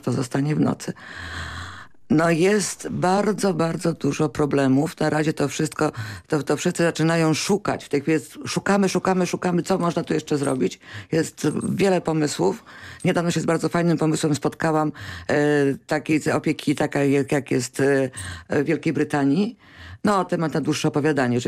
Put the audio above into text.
kto zostanie w nocy. No jest bardzo, bardzo dużo problemów. Na razie to wszystko, to wszyscy zaczynają szukać. W tej chwili szukamy, co można tu jeszcze zrobić. Jest wiele pomysłów. Niedawno się z bardzo fajnym pomysłem spotkałam takiej opieki, taka jak jest w Wielkiej Brytanii. No, temat na dłuższe opowiadanie, że